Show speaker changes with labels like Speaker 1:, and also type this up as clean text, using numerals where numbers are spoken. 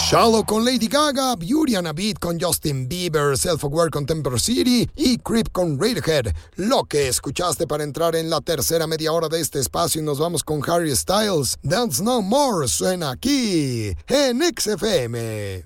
Speaker 1: Shallow con Lady Gaga, Beauty and a Beat con Justin Bieber, Self-Aware con Temper City y Creep con Radiohead. Lo que escuchaste para entrar en la tercera media hora de este espacio y nos vamos con Harry Styles. Dance No More suena aquí en XFM.